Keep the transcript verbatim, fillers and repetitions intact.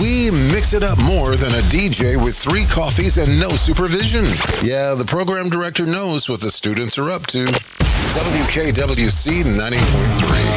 we mix it up more than a D J with three coffees and no supervision. Yeah, the program director knows what the students are up to. W K W C ninety point three.